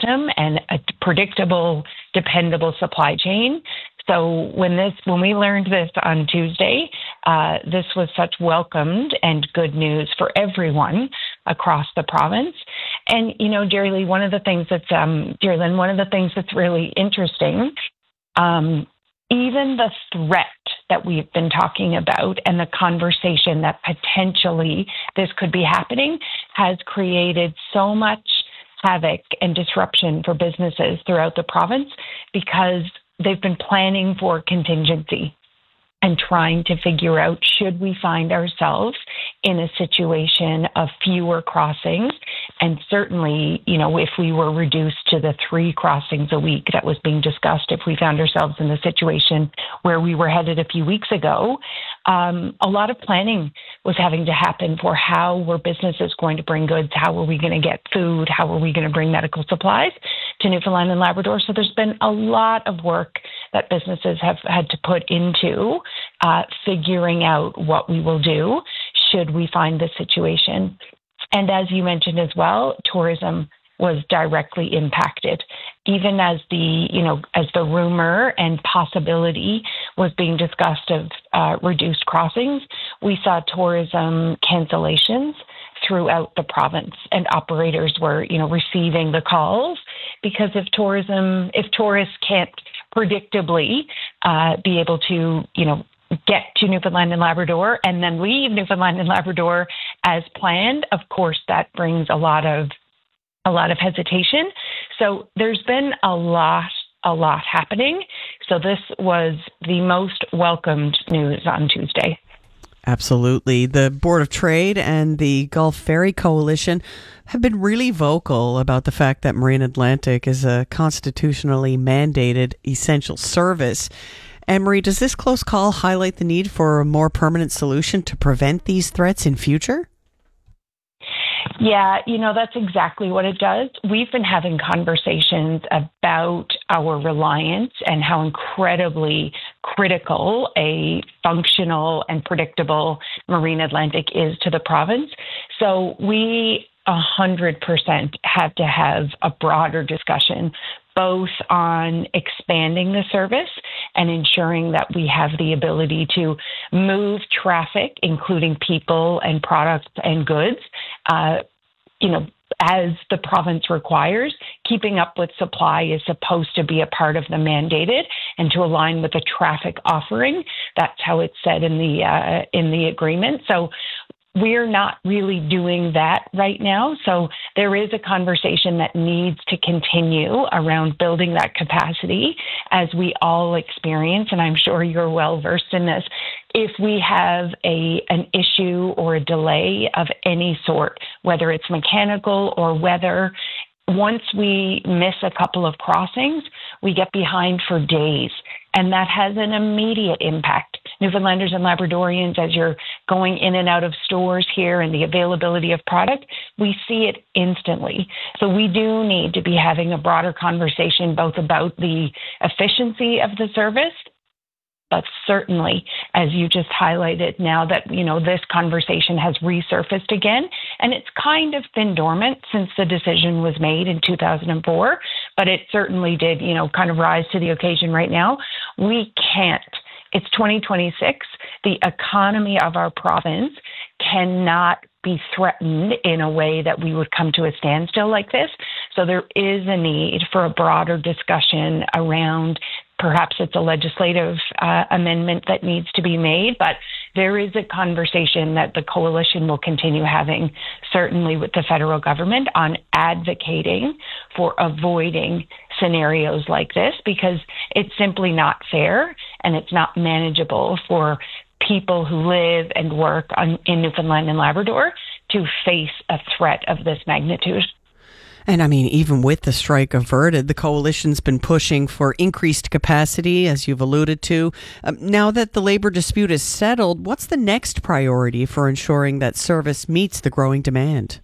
system and a predictable, dependable supply chain. So when we learned this on Tuesday, this was such welcomed and good news for everyone across the province. And, Jerry-Lee, one of the things that's really interesting, even the threat that we've been talking about and the conversation that potentially this could be happening has created so much havoc and disruption for businesses throughout the province because they've been planning for contingency and trying to figure out, should we find ourselves in a situation of fewer crossings? And certainly, if we were reduced to the 3 crossings a week that was being discussed, if we found ourselves in the situation where we were headed a few weeks ago, a lot of planning was having to happen for how were businesses going to bring goods, how were we going to get food, how were we going to bring medical supplies to Newfoundland and Labrador. So there's been a lot of work that businesses have had to put into figuring out what we will do should we find this situation. And as you mentioned as well, tourism was directly impacted. Even as the rumor and possibility was being discussed of reduced crossings, we saw tourism cancellations throughout the province, and operators were, receiving the calls because if tourists can't predictably be able to, get to Newfoundland and Labrador and then leave Newfoundland and Labrador as planned, of course, that brings a lot of hesitation. So there's been a lot happening. So this was the most welcomed news on Tuesday. Absolutely. The Board of Trade and the Gulf Ferry Coalition have been really vocal about the fact that Marine Atlantic is a constitutionally mandated essential service. Anne-Marie, does this close call highlight the need for a more permanent solution to prevent these threats in future? Yeah, that's exactly what it does. We've been having conversations about our reliance and how incredibly critical a functional and predictable Marine Atlantic is to the province. So we 100% have to have a broader discussion, both on expanding the service and ensuring that we have the ability to move traffic, including people and products and goods, as the province requires. Keeping up with supply is supposed to be a part of the mandated and to align with the traffic offering. That's how it's said in the agreement. So we're not really doing that right now. So there is a conversation that needs to continue around building that capacity as we all experience, and I'm sure you're well versed in this. If we have an issue or a delay of any sort, whether it's mechanical or weather, once we miss a couple of crossings, we get behind for days. And that has an immediate impact. Newfoundlanders and Labradorians, as you're going in and out of stores here and the availability of product, we see it instantly. So we do need to be having a broader conversation both about the efficiency of the service, but certainly, as you just highlighted, now that, this conversation has resurfaced again, and it's kind of been dormant since the decision was made in 2004, but it certainly did, kind of rise to the occasion right now. We can't. It's 2026. The economy of our province cannot be threatened in a way that we would come to a standstill like this. So there is a need for a broader discussion around, perhaps it's a legislative amendment that needs to be made, but there is a conversation that the coalition will continue having, certainly with the federal government, on advocating for avoiding scenarios like this, because it's simply not fair and it's not manageable for people who live and work in Newfoundland and Labrador to face a threat of this magnitude. And even with the strike averted, the coalition's been pushing for increased capacity, as you've alluded to. Now that the labor dispute is settled, what's the next priority for ensuring that service meets the growing demand?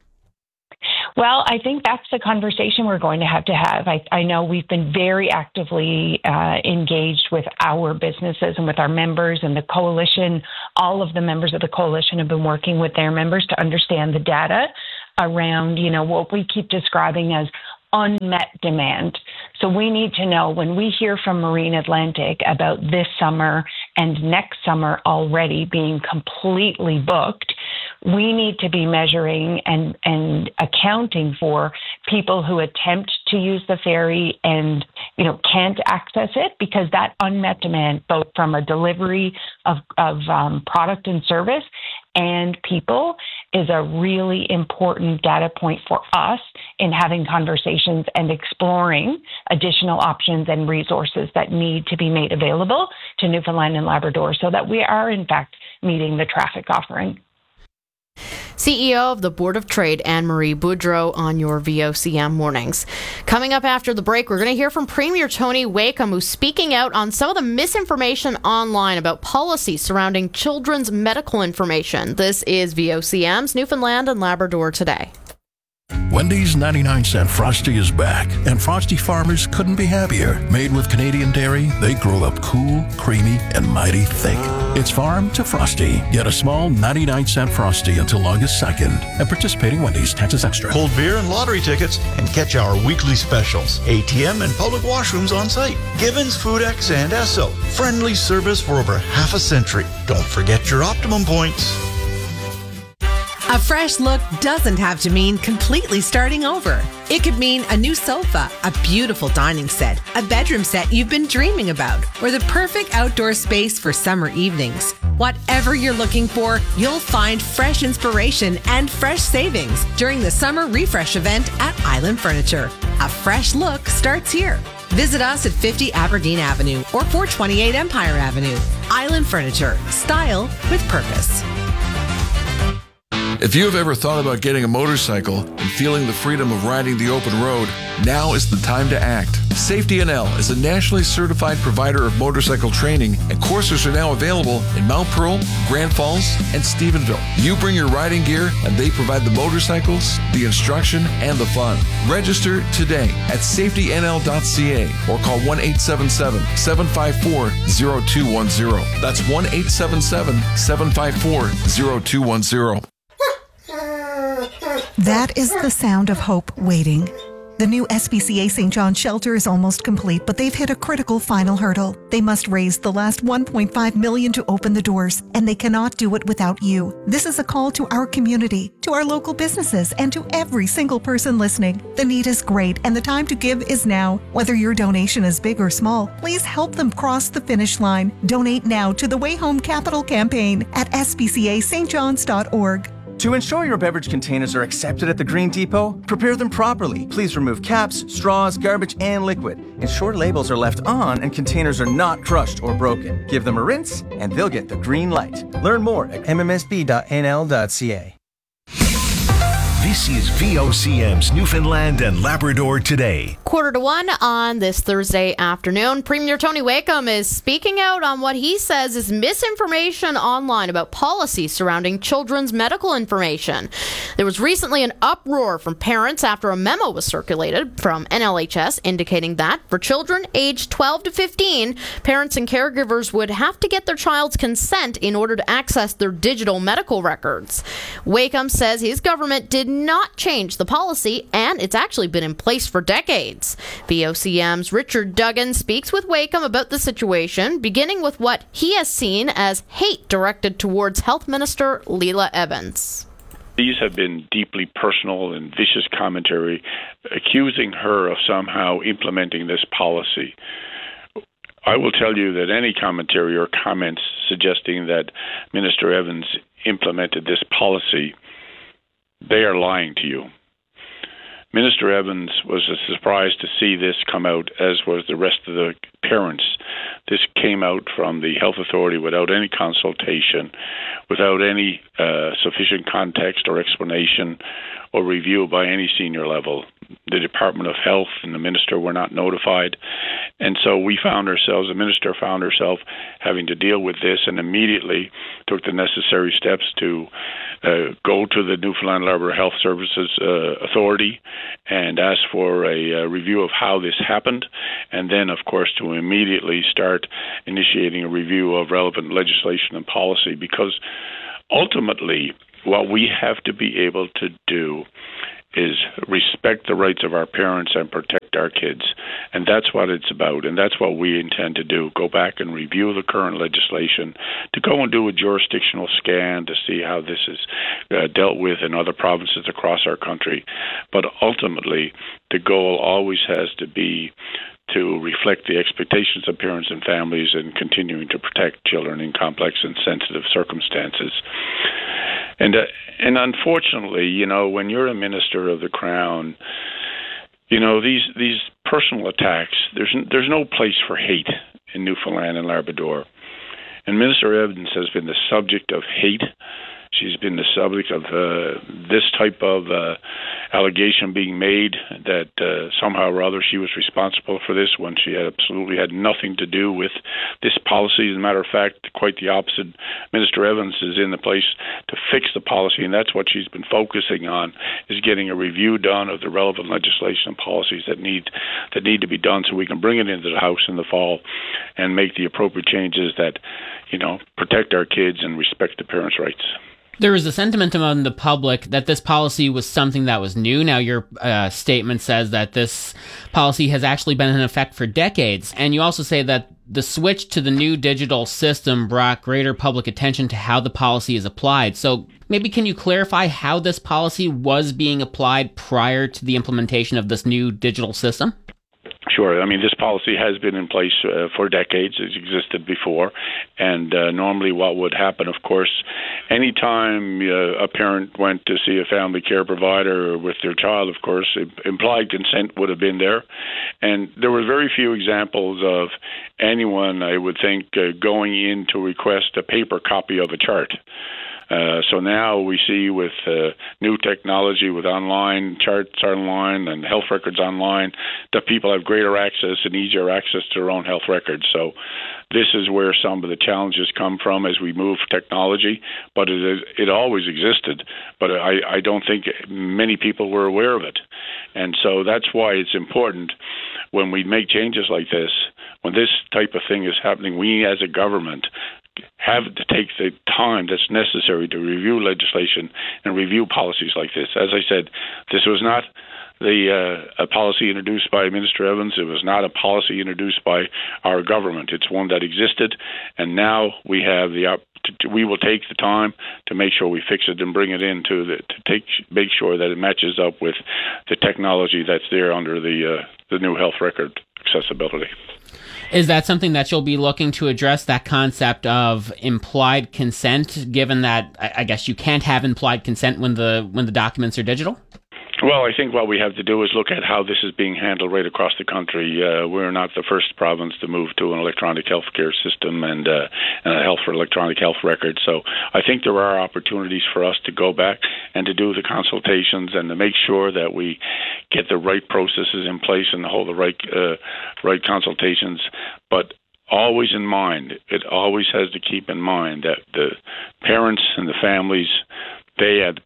Well, I think that's the conversation we're going to have. I know we've been very actively engaged with our businesses and with our members and the coalition. All of the members of the coalition have been working with their members to understand the data around, what we keep describing as unmet demand. So we need to know, when we hear from Marine Atlantic about this summer and next summer already being completely booked, we need to be measuring and accounting for people who attempt to use the ferry and, can't access it, because that unmet demand, both from a delivery of product and service and people, is a really important data point for us in having conversations and exploring additional options and resources that need to be made available to Newfoundland and Labrador so that we are, in fact, meeting the traffic offering. CEO of the Board of Trade, Anne-Marie Boudreau, on your VOCM mornings. Coming up after the break, we're going to hear from Premier Tony Wakeham, who's speaking out on some of the misinformation online about policy surrounding children's medical information. This is VOCM's Newfoundland and Labrador Today. Wendy's 99-cent Frosty is back, and Frosty farmers couldn't be happier. Made with Canadian dairy, they grow up cool, creamy, and mighty thick. It's farm to Frosty. Get a small 99-cent Frosty until August 2nd. At participating Wendy's, taxes extra. Hold beer and lottery tickets and catch our weekly specials. ATM and public washrooms on site. Givens, FoodX, and Esso. Friendly service for over half a century. Don't forget your Optimum points. A fresh look doesn't have to mean completely starting over. It could mean a new sofa, a beautiful dining set, a bedroom set you've been dreaming about, or the perfect outdoor space for summer evenings. Whatever you're looking for, you'll find fresh inspiration and fresh savings during the Summer Refresh event at Island Furniture. A fresh look starts here. Visit us at 50 Aberdeen Avenue or 428 Empire Avenue. Island Furniture. Style with purpose. If you have ever thought about getting a motorcycle and feeling the freedom of riding the open road, now is the time to act. Safety NL is a nationally certified provider of motorcycle training, and courses are now available in Mount Pearl, Grand Falls, and Stephenville. You bring your riding gear, and they provide the motorcycles, the instruction, and the fun. Register today at safetynl.ca or call 1-877-754-0210. That's 1-877-754-0210. That is the sound of hope waiting. The new SPCA St. John shelter is almost complete, but they've hit a critical final hurdle. They must raise the last $1.5 million to open the doors, and they cannot do it without you. This is a call to our community, to our local businesses, and to every single person listening. The need is great, and the time to give is now. Whether your donation is big or small, please help them cross the finish line. Donate now to the Way Home Capital campaign at spcastjohns.org. To ensure your beverage containers are accepted at the Green Depot, prepare them properly. Please remove caps, straws, garbage, and liquid. Ensure labels are left on and containers are not crushed or broken. Give them a rinse, and they'll get the green light. Learn more at mmsb.nl.ca. This is VOCM's Newfoundland and Labrador Today. 1:45 on this Thursday afternoon. Premier Tony Wakeham is speaking out on what he says is misinformation online about policy surrounding children's medical information. There was recently an uproar from parents after a memo was circulated from NLHS indicating that for children aged 12 to 15, parents and caregivers would have to get their child's consent in order to access their digital medical records. Wakeham says his government did not change the policy, and it's actually been in place for decades. VOCM's Richard Duggan speaks with Wakeham about the situation, beginning with what he has seen as hate directed towards Health Minister Leila Evans. These have been deeply personal and vicious commentary accusing her of somehow implementing this policy. I will tell you that any commentary or comments suggesting that Minister Evans implemented this policy, they are lying to you. Minister Evans was surprised to see this come out, as was the rest of the parents. This came out from the health authority without any consultation, without any sufficient context or explanation or review by any senior level. The Department of Health and the minister were not notified. And so the minister found herself having to deal with this, and immediately took the necessary steps to go to the Newfoundland Labrador Health Services Authority and ask for a review of how this happened, and then, of course, to immediately start initiating a review of relevant legislation and policy, because ultimately what we have to be able to do is respect the rights of our parents and protect our kids. And that's what it's about, and that's what we intend to do. Go back and review the current legislation, to go and do a jurisdictional scan to see how this is dealt with in other provinces across our country. But ultimately, the goal always has to be to reflect the expectations of parents and families and continuing to protect children in complex and sensitive circumstances. And unfortunately, when you're a minister of the Crown, these personal attacks, there's no place for hate in Newfoundland and Labrador. And Minister Evans has been the subject of hate. She's been the subject of this type of allegation being made that somehow or other she was responsible for this when she absolutely had nothing to do with this policy. As a matter of fact, quite the opposite. Minister Evans is in the place to fix the policy, and that's what she's been focusing on, is getting a review done of the relevant legislation and policies that need to be done so we can bring it into the House in the fall and make the appropriate changes that, protect our kids and respect the parents' rights. There was a sentiment among the public that this policy was something that was new. Now, your statement says that this policy has actually been in effect for decades. And you also say that the switch to the new digital system brought greater public attention to how the policy is applied. So maybe can you clarify how this policy was being applied prior to the implementation of this new digital system? Sure. I mean, this policy has been in place for decades. It's existed before. And normally what would happen, of course, anytime a parent went to see a family care provider with their child, of course, implied consent would have been there. And there were very few examples of anyone, I would think, going in to request a paper copy of a chart. So now we see with new technology, with online charts online and health records online, that people have greater access and easier access to their own health records. So this is where some of the challenges come from as we move technology, but it always existed, but I don't think many people were aware of it. And so that's why it's important when we make changes like this, when this type of thing is happening, we as a government have to take the time that's necessary to review legislation and review policies like this. As I said, this was not a policy introduced by Minister Evans. It was not a policy introduced by our government. It's one that existed, and now we have we will take the time to make sure we fix it and bring it in make sure that it matches up with the technology that's there under the new health record accessibility. Is that something that you'll be looking to address, that concept of implied consent, given that I guess you can't have implied consent when the documents are digital? Well, I think what we have to do is look at how this is being handled right across the country. We're not the first province to move to an electronic healthcare system and a electronic health record. So I think there are opportunities for us to go back and to do the consultations and to make sure that we get the right processes in place and hold the right consultations. But always in mind, it always has to keep in mind that the parents and the families, we have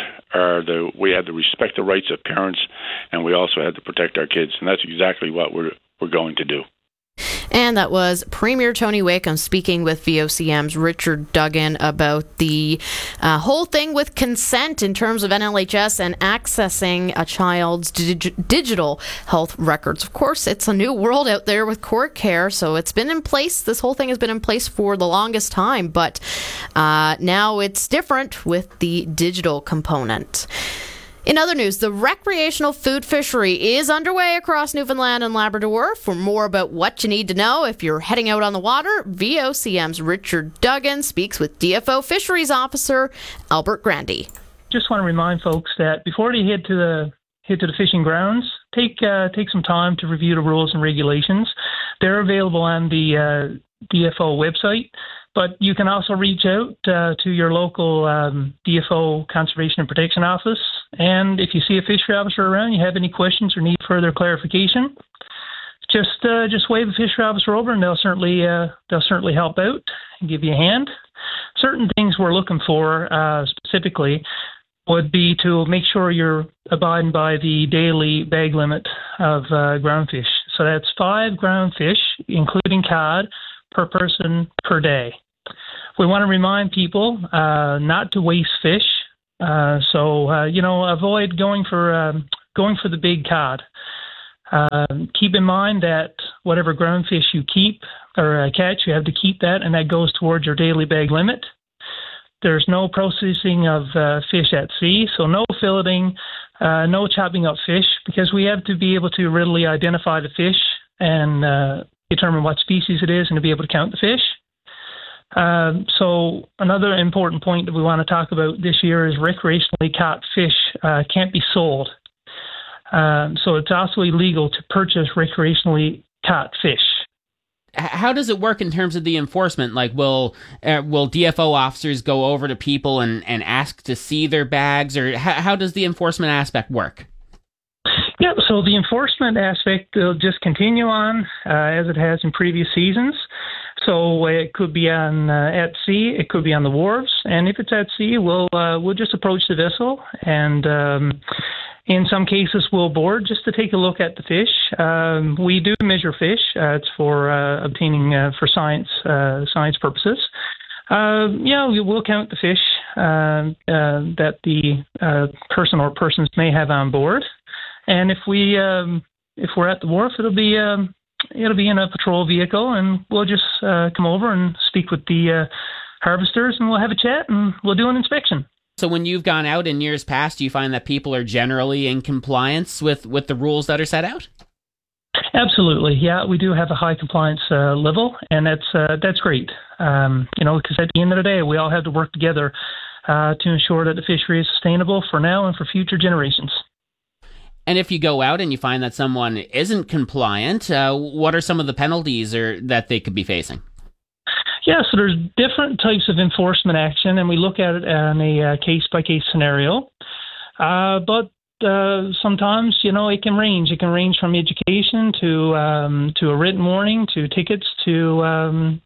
to respect the rights of parents, and we also have to protect our kids, and that's exactly what we're going to do. And that was Premier Tony Wakeham speaking with VOCM's Richard Duggan about the whole thing with consent in terms of NLHS and accessing a child's digital health records. Of course, it's a new world out there with court care, so it's been in place. This whole thing has been in place for the longest time, but now it's different with the digital component. In other news, the recreational food fishery is underway across Newfoundland and Labrador. For more about what you need to know if you're heading out on the water, VOCM's Richard Duggan speaks with DFO Fisheries Officer Albert Grandy. Just want to remind folks that before they head to the fishing grounds, take some time to review the rules and regulations. They're available on the DFO website. But you can also reach out to your local DFO Conservation and Protection Office. And if you see a fishery officer around, you have any questions or need further clarification, just wave a fishery officer over, and they'll certainly help out and give you a hand. Certain things we're looking for specifically would be to make sure you're abiding by the daily bag limit of groundfish. So that's 5 groundfish, including cod, per person per day. We want to remind people not to waste fish. So avoid going for the big cod. Keep in mind that whatever ground fish you keep or catch, you have to keep that, and that goes towards your daily bag limit. There's no processing of fish at sea, so no filleting, no chopping up fish, because we have to be able to readily identify the fish and determine what species it is and to be able to count the fish. So another important point that we want to talk about this year is recreationally caught fish can't be sold. So it's also illegal to purchase recreationally caught fish. How does it work in terms of the enforcement? Like, will DFO officers go over to people and ask to see their bags, or how does the enforcement aspect work? Yeah, so the enforcement aspect will just continue on as it has in previous seasons. So it could be on at sea, it could be on the wharves, and if it's at sea, we'll just approach the vessel, and in some cases we'll board just to take a look at the fish. We do measure fish; it's for obtaining for science purposes. We will count the fish that the person or persons may have on board, and if we're at the wharf, it'll be in a patrol vehicle, and we'll just come over and speak with the harvesters, and we'll have a chat, and we'll do an inspection. So when you've gone out in years past, do you find that people are generally in compliance with the rules that are set out? Absolutely, yeah. We do have a high compliance level, and that's great. Because at the end of the day, we all have to work together to ensure that the fishery is sustainable for now and for future generations. And if you go out and you find that someone isn't compliant, what are some of the penalties that they could be facing? Yeah, so there's different types of enforcement action, and we look at it on a case-by-case scenario. But sometimes, it can range. It can range from education to a written warning, to tickets, to a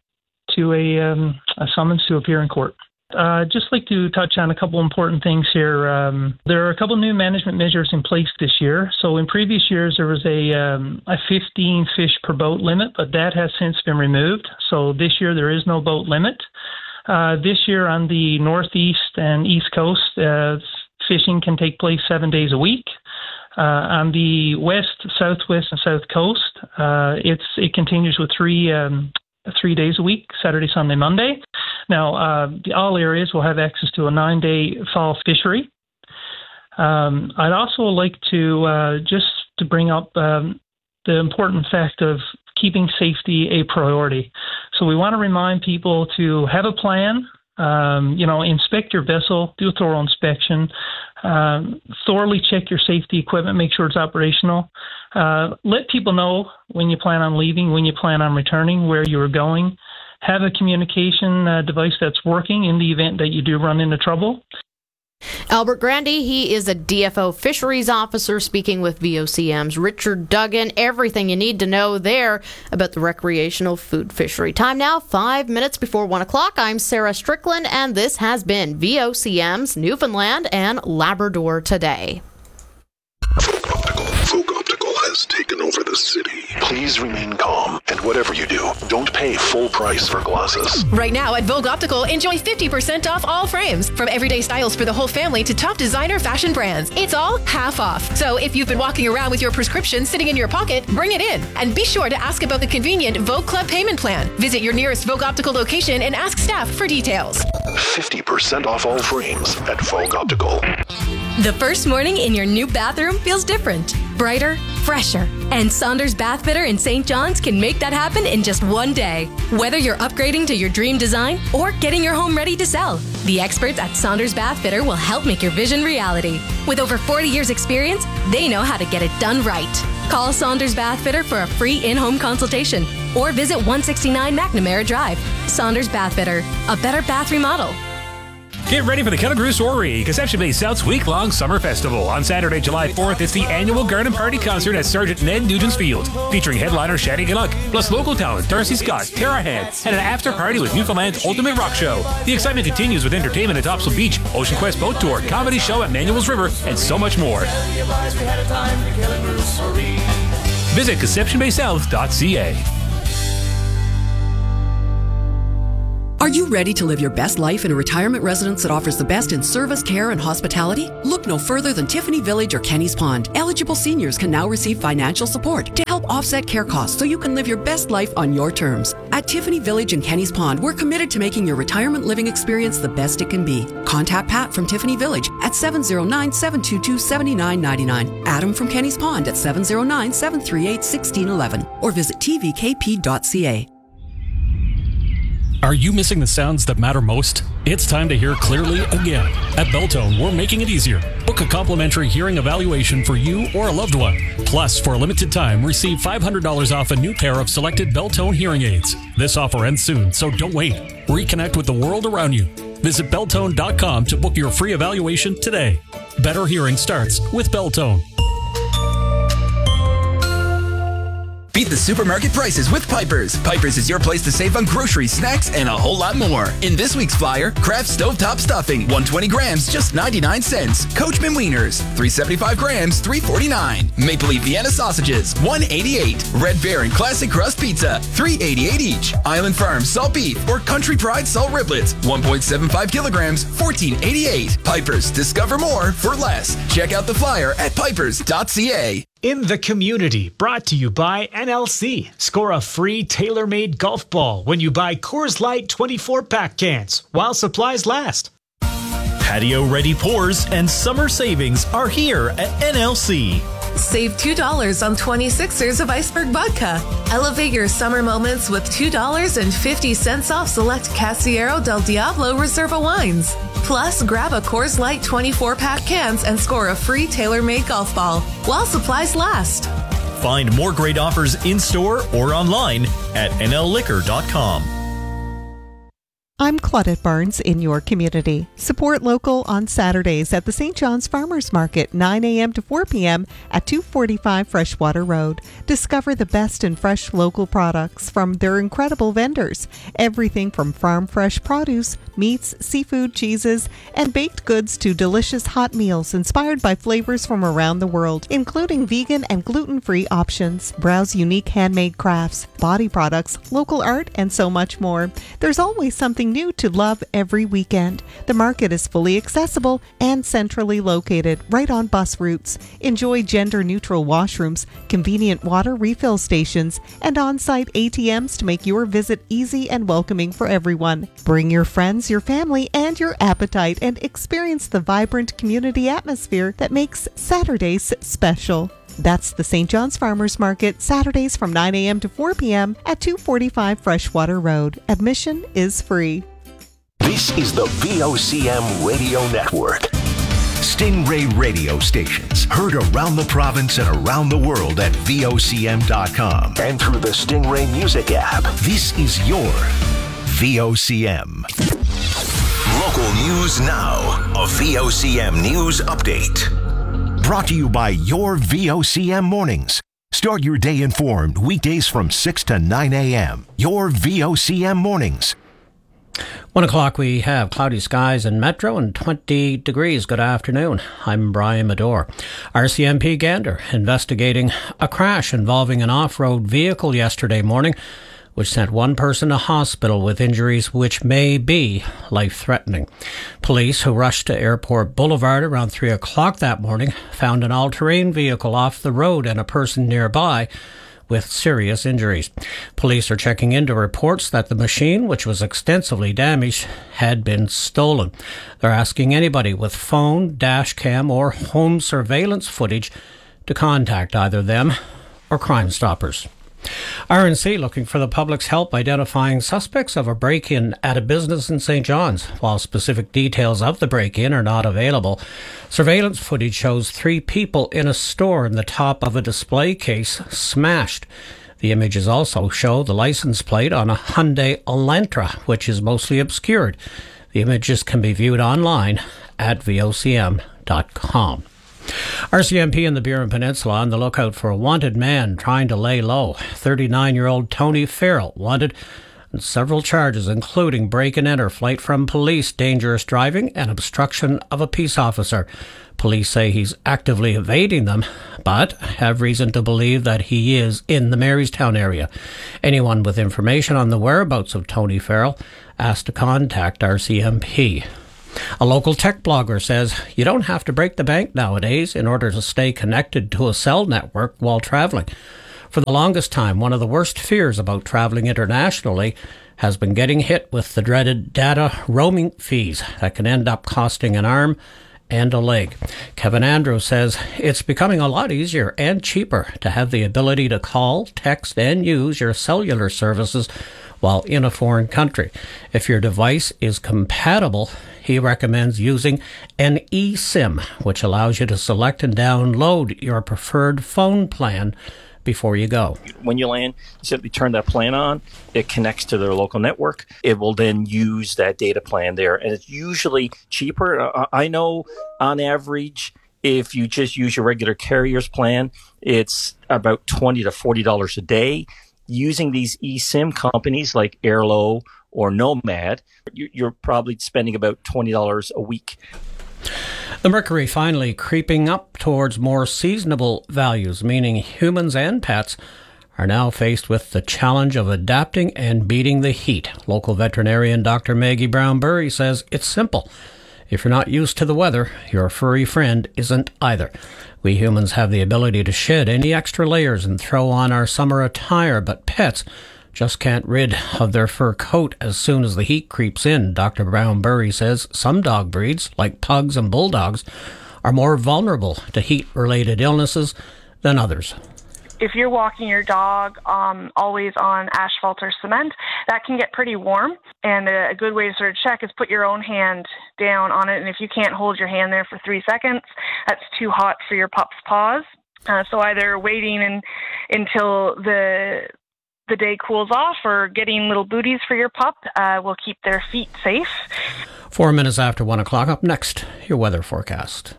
summons to appear in court. Just like to touch on a couple important things here. There are a couple new management measures in place this year. So in previous years, there was a 15 fish per boat limit, but that has since been removed. So this year, there is no boat limit. This year on the northeast and east coast, fishing can take place 7 days a week. On the west, southwest, and south coast, it continues with 3 days a week, Saturday, Sunday, Monday. Now, all areas will have access to a 9-day fall fishery. I'd also like to just to bring up the important fact of keeping safety a priority. So we want to remind people to have a plan, inspect your vessel, do a thorough inspection, thoroughly check your safety equipment, make sure it's operational. Let people know when you plan on leaving, when you plan on returning, where you are going. Have a communication device that's working in the event that you do run into trouble. Albert Grandy, he is a DFO fisheries officer, speaking with VOCM's Richard Duggan. Everything you need to know there about the recreational food fishery. Time now, 5 minutes before 1 o'clock. I'm Sarah Strickland, and this has been VOCM's Newfoundland and Labrador Today. Folk Optical has taken over the city. Please remain calm, and whatever you do, don't pay full price for glasses. Right now at Vogue Optical, enjoy 50% off all frames. From everyday styles for the whole family to top designer fashion brands. It's all half off. So if you've been walking around with your prescription sitting in your pocket, bring it in. And be sure to ask about the convenient Vogue Club payment plan. Visit your nearest Vogue Optical location and ask staff for details. 50% off all frames at Vogue Optical. The first morning in your new bathroom feels different, brighter, fresher. And Saunders Bath Fitter in St. John's can make that happen in just one day. Whether you're upgrading to your dream design or getting your home ready to sell, the experts at Saunders Bath Fitter will help make your vision reality. With over 40 years experience, they know how to get it done right. Call Saunders Bath Fitter for a free in-home consultation or visit 169 McNamara Drive. Saunders Bath Fitter, a better bath remodel. Get ready for the Kettle Crew Soiree, Conception Bay South's week-long summer festival. On Saturday, July 4th, it's the annual Garden Party concert at Sergeant Ned Nugent's Field, featuring headliner Shaddy Galluck, plus local talent Darcy Scott, Tara Hand, and an after-party with Newfoundland's ultimate rock show. The excitement continues with entertainment at Topsail Beach, Ocean Quest Boat Tour, comedy show at Manuel's River, and so much more. Visit ConceptionBaySouth.ca. Are you ready to live your best life in a retirement residence that offers the best in service, care, and hospitality? Look no further than Tiffany Village or Kenny's Pond. Eligible seniors can now receive financial support to help offset care costs so you can live your best life on your terms. At Tiffany Village and Kenny's Pond, we're committed to making your retirement living experience the best it can be. Contact Pat from Tiffany Village at 709-722-7999. Adam from Kenny's Pond at 709-738-1611 or visit tvkp.ca. Are you missing the sounds that matter most? It's time to hear clearly again. At Beltone, we're making it easier. Book a complimentary hearing evaluation for you or a loved one. Plus, for a limited time, receive $500 off a new pair of selected Beltone hearing aids. This offer ends soon, so don't wait. Reconnect with the world around you. Visit Beltone.com to book your free evaluation today. Better hearing starts with Beltone. Beat the supermarket prices with Piper's. Piper's is your place to save on groceries, snacks, and a whole lot more. In this week's flyer, Kraft Stovetop Stuffing, 120 grams, just 99 cents. Coachman Wieners, 375 grams, $3.49. Maple Leaf Vienna Sausages, $1.88. Red Bear and Classic Crust Pizza, $3.88 each. Island Farm Salt Beef or Country Pride Salt Riblets, 1.75 kilograms, $14.88. Piper's, discover more for less. Check out the flyer at pipers.ca. In the Community, brought to you by NLC. Score a free tailor-made golf ball when you buy Coors Light 24-pack cans while supplies last. Patio-ready pours and summer savings are here at NLC. Save $2 on 26ers of Iceberg Vodka. Elevate your summer moments with $2.50 off select Casillero del Diablo Reserva wines. Plus, grab a Coors Light 24-pack cans and score a free tailor-made golf ball while supplies last. Find more great offers in-store or online at nlliquor.com. I'm Claudette Barnes in your community. Support local on Saturdays at the St. John's Farmers Market, 9 a.m. to 4 p.m. at 245 Freshwater Road. Discover the best in fresh local products from their incredible vendors. Everything from farm fresh produce, meats, seafood, cheeses, and baked goods to delicious hot meals inspired by flavors from around the world, including vegan and gluten-free options. Browse unique handmade crafts, body products, local art, and so much more. There's always something new to love every weekend. The market is fully accessible and centrally located right on bus routes. Enjoy gender-neutral washrooms, convenient water refill stations, and on-site ATMs to make your visit easy and welcoming for everyone. Bring your friends, your family, and your appetite and experience the vibrant community atmosphere that makes Saturdays special. That's the St. John's Farmers Market, Saturdays from 9 a.m. to 4 p.m. at 245 Freshwater Road. Admission is free. This is the VOCM Radio Network. Stingray radio stations heard around the province and around the world at VOCM.com and through the Stingray Music app. This is your VOCM. Local news now. A VOCM news update. Brought to you by your VOCM mornings. Start your day informed weekdays from 6 to 9 a.m. Your VOCM mornings. 1 o'clock, we have cloudy skies in Metro and 20 degrees. Good afternoon. I'm Brian Medore. RCMP Gander investigating a crash involving an off-road vehicle yesterday morning, which sent one person to hospital with injuries which may be life-threatening. Police, who rushed to Airport Boulevard around 3 o'clock that morning, found an all-terrain vehicle off the road and a person nearby with serious injuries. Police are checking into reports that the machine, which was extensively damaged, had been stolen. They're asking anybody with phone, dash cam, or home surveillance footage to contact either them or Crime Stoppers. RNC looking for the public's help identifying suspects of a break-in at a business in St. John's. While specific details of the break-in are not available, surveillance footage shows 3 people in a store and the top of a display case smashed. The images also show the license plate on a Hyundai Elantra, which is mostly obscured. The images can be viewed online at vocm.com. RCMP in the Burin Peninsula on the lookout for a wanted man trying to lay low. 39-year-old Tony Farrell wanted and several charges, including break and enter, flight from police, dangerous driving, and obstruction of a peace officer. Police say he's actively evading them, but have reason to believe that he is in the Marystown area. Anyone with information on the whereabouts of Tony Farrell asked to contact RCMP. A local tech blogger says you don't have to break the bank nowadays in order to stay connected to a cell network while traveling. For the longest time, one of the worst fears about traveling internationally has been getting hit with the dreaded data roaming fees that can end up costing an arm and a leg. Kevin Andrews says it's becoming a lot easier and cheaper to have the ability to call, text, and use your cellular services while in a foreign country. If your device is compatible, he recommends using an eSIM, which allows you to select and download your preferred phone plan before you go. When you land, you simply turn that plan on. It connects to their local network. It will then use that data plan there. And it's usually cheaper. I know on average, if you just use your regular carrier's plan, it's about $20 to $40 a day. Using these eSIM companies like Airlo or Nomad, you're probably spending about $20 a week. The mercury finally creeping up towards more seasonable values, meaning humans and pets are now faced with the challenge of adapting and beating the heat. Local veterinarian Dr. Maggie Brown-Burry says it's simple. If you're not used to the weather, your furry friend isn't either. We humans have the ability to shed any extra layers and throw on our summer attire, but pets just can't rid of their fur coat as soon as the heat creeps in. Dr. Brown-Burry says some dog breeds, like pugs and bulldogs, are more vulnerable to heat-related illnesses than others. If you're walking your dog always on asphalt or cement, that can get pretty warm. And a good way to sort of check is put your own hand down on it. And if you can't hold your hand there for 3 seconds, that's too hot for your pup's paws. So either waiting until the day cools off or getting little booties for your pup will keep their feet safe. 4 minutes after 1 o'clock. Up next, your weather forecast.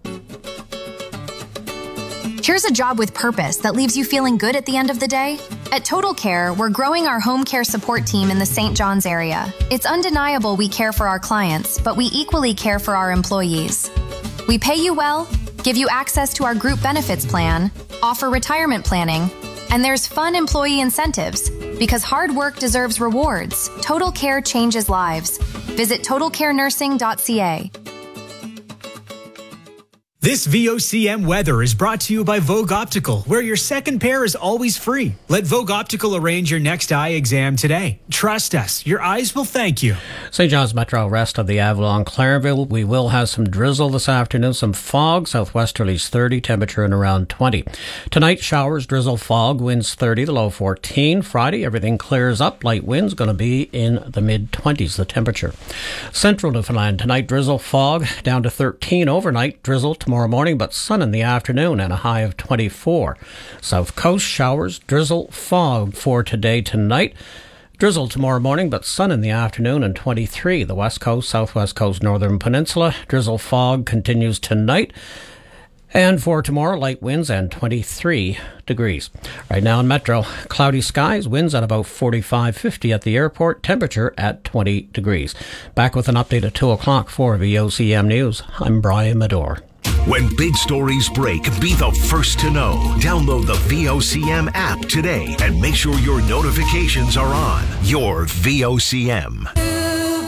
Here's a job with purpose that leaves you feeling good at the end of the day. At Total Care, we're growing our home care support team in the St. John's area. It's undeniable we care for our clients, but we equally care for our employees. We pay you well, give you access to our group benefits plan, offer retirement planning, and there's fun employee incentives. Because hard work deserves rewards, Total Care changes lives. Visit totalcarenursing.ca. This VOCM weather is brought to you by Vogue Optical, where your second pair is always free. Let Vogue Optical arrange your next eye exam today. Trust us, your eyes will thank you. St. John's Metro, rest of the Avalon, Clairville. We will have some drizzle this afternoon, some fog, southwesterlies 30, temperature in around 20. Tonight, showers, drizzle, fog, winds 30, the low 14. Friday, everything clears up, light winds going to be in the mid-20s, the temperature. Central Newfoundland, tonight, drizzle, fog, down to 13 overnight, drizzle tomorrow morning, but sun in the afternoon and a high of 24. South Coast, showers, drizzle, fog for today, tonight. Drizzle tomorrow morning, but sun in the afternoon and 23. The West Coast, Southwest Coast, Northern Peninsula, drizzle, fog continues tonight. And for tomorrow, light winds and 23 degrees. Right now in Metro, cloudy skies, winds at about 45-50 at the airport, temperature at 20 degrees. Back with an update at 2 o'clock for VOCM News. I'm Brian Medore. When big stories break, be the first to know. Download the VOCM app today and make sure your notifications are on. Your VOCM.